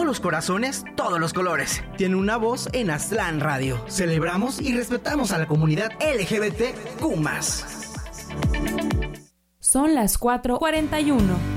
todos los corazones, todos los colores. Tiene una voz en Aztlán Radio. Celebramos y respetamos a la comunidad LGBTQ+. Son las 4:41.